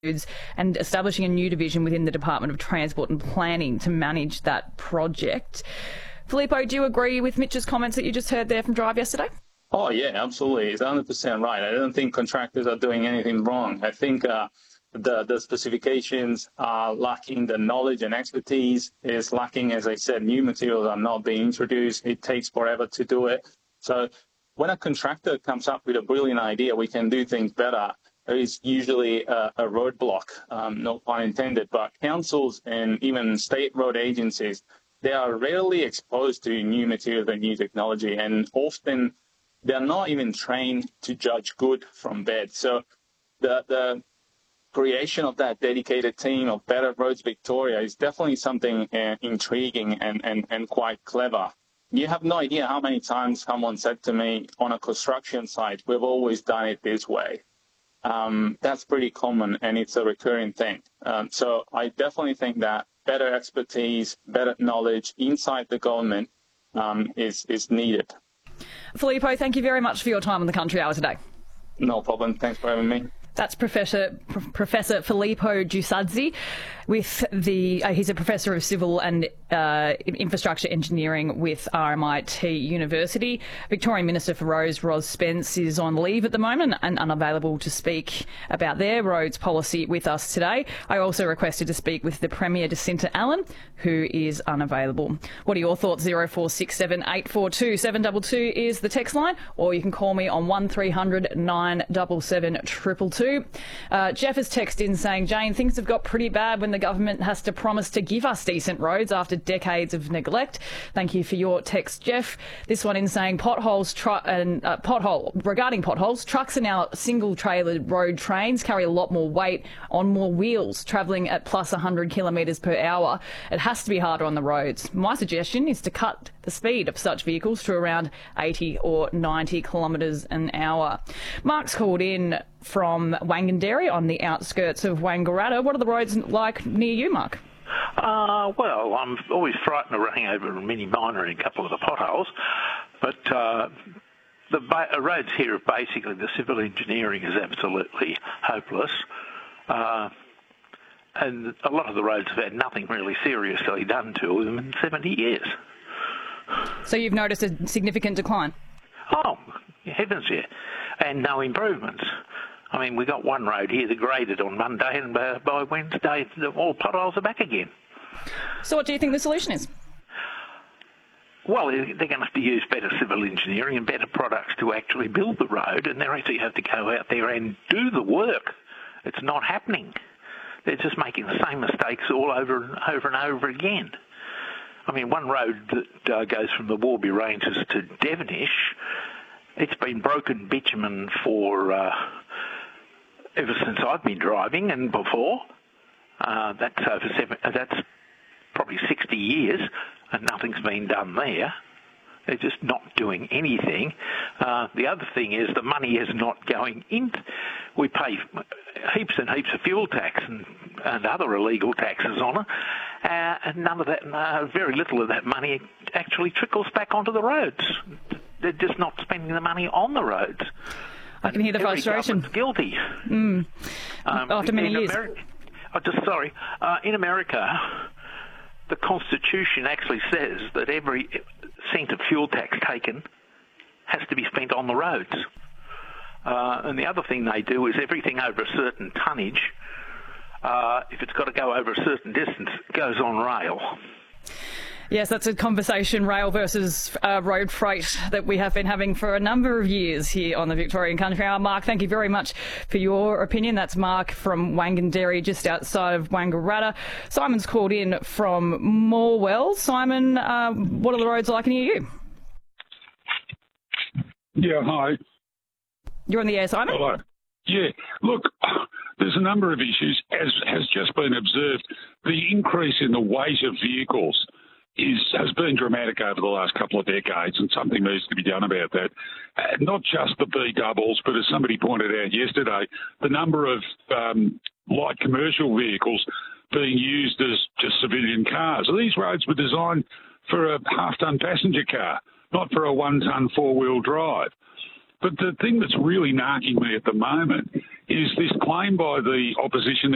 and establishing a new division within the Department of Transport and Planning to manage that project. Filippo, do you agree with Mitch's comments that you just heard there from Drive yesterday? Oh, yeah, absolutely. It's 100% right. I don't think contractors are doing anything wrong. I think the specifications are lacking the knowledge and expertise, is lacking, as I said, new materials are not being introduced. It takes forever to do it. So when a contractor comes up with a brilliant idea, we can do things better, there is usually a roadblock, no pun intended, but councils and even state road agencies, they are rarely exposed to new materials and new technology, and often they're not even trained to judge good from bad. So the creation of that dedicated team of Better Roads Victoria is definitely something intriguing and quite clever. You have no idea how many times someone said to me on a construction site, we've always done it this way. That's pretty common, and it's a recurring thing. So I definitely think that better expertise, better knowledge inside the government is needed. Filippo, thank you very much for your time on the Country Hour today. No problem. Thanks for having me. That's Professor Filippo Giusadzi. He's a professor of civil and infrastructure engineering with RMIT University. Victorian Minister for Roads, Ros Spence, is on leave at the moment and unavailable to speak about their roads policy with us today. I also requested to speak with the Premier Jacinta Allan, who is unavailable. What are your thoughts? 0467 842 722 is the text line, or you can call me on 1300 977 222. Jeff has texted in saying, Jane, things have got pretty bad when the government has to promise to give us decent roads after decades of neglect. Thank you for your text, Jeff. This one in saying regarding potholes, trucks are now single-trailer road trains, carry a lot more weight on more wheels, travelling at plus 100 kilometres per hour. It has to be harder on the roads. My suggestion is to cut the speed of such vehicles to around 80 or 90 kilometres an hour. Mark's called in from Wanganderri on the outskirts of Wangaratta. What are the roads like near you, Mark? Well, I'm always frightened of running over a mini miner in a couple of the potholes, but the roads here are basically, the civil engineering is absolutely hopeless, and a lot of the roads have had nothing really seriously done to them in 70 years. So you've noticed a significant decline? Oh, heavens, yeah. And no improvements. I mean, we got one road here that graded on Monday, and by Wednesday, all potholes are back again. So what do you think the solution is? Well, they're going to have to use better civil engineering and better products to actually build the road, and they actually have to go out there and do the work. It's not happening. They're just making the same mistakes all over and over again. I mean, one road that goes from the Warby Ranges to Devonish, it's been broken bitumen for ever since I've been driving, and before. That's probably 60 years, and nothing's been done there. They're just not doing anything. The other thing is the money is not going in. We pay heaps and heaps of fuel tax and other illegal taxes on it, and none of that, very little of that money actually trickles back onto the roads. They're just not spending the money on the roads. I can hear the frustration. Guilty. After many years. In America, the Constitution actually says that every cent of fuel tax taken has to be spent on the roads. And the other thing they do is everything over a certain tonnage, if it's got to go over a certain distance, it goes on rail. Yes, that's a conversation, rail versus road freight, that we have been having for a number of years here on the Victorian Country Hour. Mark, thank you very much for your opinion. That's Mark from Wanganderri, just outside of Wangaratta. Simon's called in from Morwell. Simon, what are the roads like near you? Yeah, hi. You're on the air, Simon? Hello. Yeah, look, there's a number of issues, as has just been observed. The increase in the weight of vehicles has been dramatic over the last couple of decades, and something needs to be done about that. Not just the B doubles, but as somebody pointed out yesterday, the number of light commercial vehicles being used as just civilian cars. These roads were designed for a half-ton passenger car, not for a one-ton four-wheel drive. But the thing that's really narking me at the moment is this claim by the opposition